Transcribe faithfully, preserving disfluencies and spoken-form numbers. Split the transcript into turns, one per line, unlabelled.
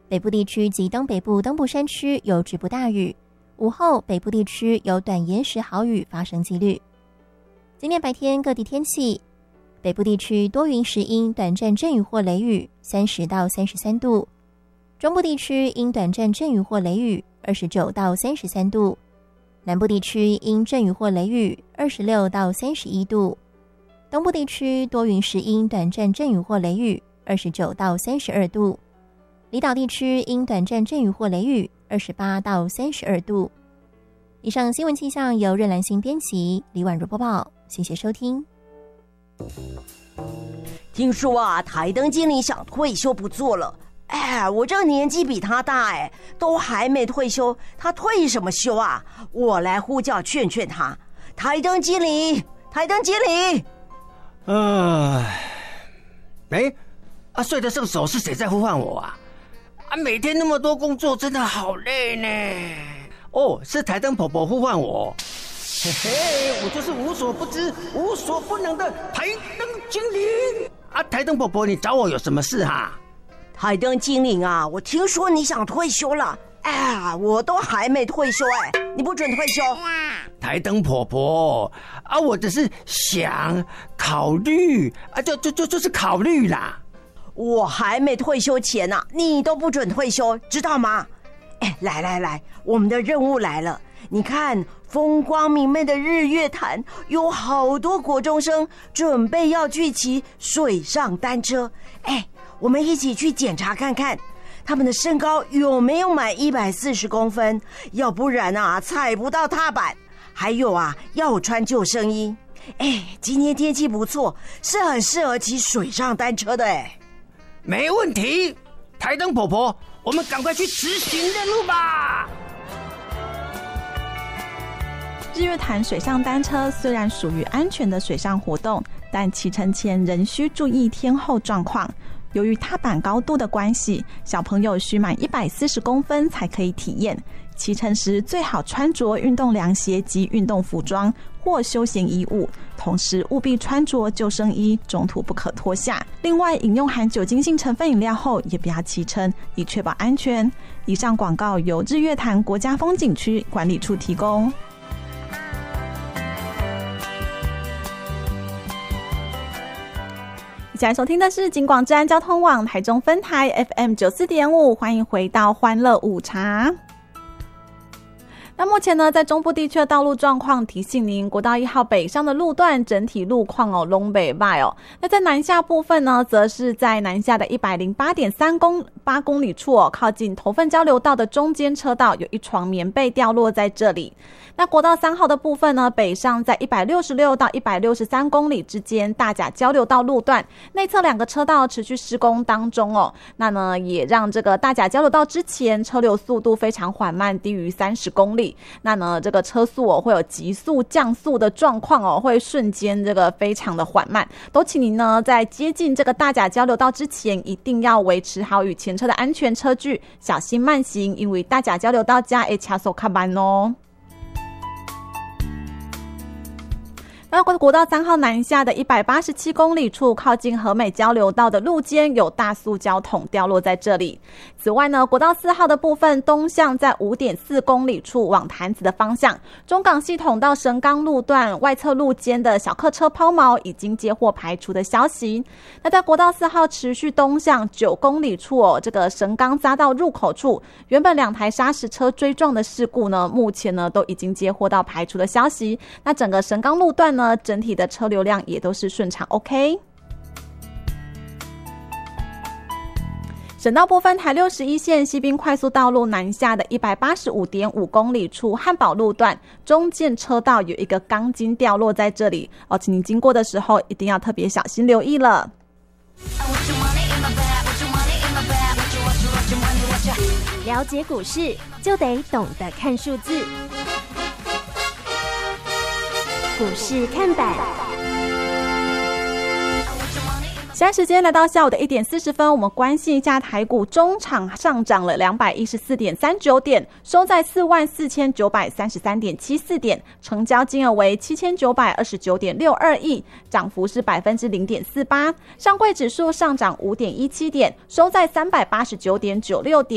北部地区及东北部东部山区有局部大雨，午后北部地区有短延时豪雨发生几率。今天白天各地天气，北部地区多云时阴，短暂阵雨或雷雨，三十到三十三度；中部地区因短暂阵雨或雷雨，二十九到三十三度；南部地区因阵雨或雷雨，二十六到三十一度；东部地区多云时阴，短暂阵雨或雷雨，二十九到三十二度；离岛地区因短暂阵雨或雷雨，二十八到三十二度。以上新闻气象由任兰心编辑，李婉如播报，谢谢收听。
听说啊，台灯经理想退休不做了。哎，我这个年纪比他大，哎，都还没退休，他退什么休啊？我来呼叫劝劝他。台灯经理，台灯经理。
呃，哎，啊，睡得正熟是谁在呼唤我啊？啊，每天那么多工作，真的好累呢。哦，是台灯婆婆呼唤我。嘿嘿，我就是无所不知、无所不能的台灯精灵啊！台灯婆婆，你找我有什么事哈？
台灯精灵啊，我听说你想退休了，哎，我都还没退休，哎，你不准退休。
台灯婆婆啊，我只是想考虑啊，就就就就是考虑啦。
我还没退休前啊，你都不准退休，知道吗？哎，来来来，我们的任务来了。你看，风光明媚的日月潭有好多国中生准备要去骑水上单车。哎，我们一起去检查看看，他们的身高有没有满一百四十公分，要不然啊踩不到踏板。还有啊，要穿救生衣。哎，今天天气不错，是很适合骑水上单车的。哎，
没问题，台灯婆婆，我们赶快去执行任务吧。
日月潭水上单车虽然属于安全的水上活动，但启程前仍需注意天候状况。由于踏板高度的关系，小朋友需满一百四十公分才可以体验。骑乘时最好穿着运动凉鞋及运动服装或休闲衣物，同时务必穿着救生衣，中途不可脱下。另外，饮用含酒精性成分饮料后也不要骑乘，以确保安全。以上广告由日月潭国家风景区管理处提供。现在收听的是警广治安交通网台中分台 F M 九十四点五，欢迎回到欢乐午茶。那目前呢，在中部地区的道路状况，提醒您，国道一号北上的路段整体路况哦，东北坏哦。那在南下部分呢，则是在南下的一百零八点三公八公里处哦，靠近头份交流道的中间车道，有一床棉被掉落在这里。那国道三号的部分呢，北上在一百六十六到一百六十三公里之间，大甲交流道路段内侧两个车道持续施工当中哦。那呢，也让这个大甲交流道之前车流速度非常缓慢，低于三十公里。那呢，这个车速哦会有急速降速的状况哦，会瞬间这个非常的缓慢。都请您呢在接近这个大甲交流道之前，一定要维持好与前车的安全车距，小心慢行，因为大甲交流道加会车速较慢哦。那国道三号南下的一百八十七公里处，靠近和美交流道的路肩有大塑胶桶掉落在这里。此外呢，国道四号的部分东向在 五点四公里处往潭子的方向，中港系统到神冈路段外侧路肩的小客车抛锚已经接获排除的消息。那在国道四号持续东向九公里处哦，这个神冈匝道入口处，原本两台砂石车追撞的事故呢，目前呢都已经接获到排除的消息。那整个神冈路段呢，整体的车流量也都是顺畅 OK。 省道部分，台六十一线西滨快速道路南下的 一百八十五点五公里处汉宝路段中间车道有一个钢筋掉落在这里哦，请你经过的时候一定要特别小心留意了。
了解股市就得懂得看数字，股市看板。
现在时间来到下午的一点四十分，我们关心一下台股中场上涨了两百一十四点三九点，收在四万四千九百三十三点七四点，成交金额为七千九百二十九点六二亿，涨幅是百分之零点四八。上柜指数上涨五点一七点，收在三百八十九点九六点。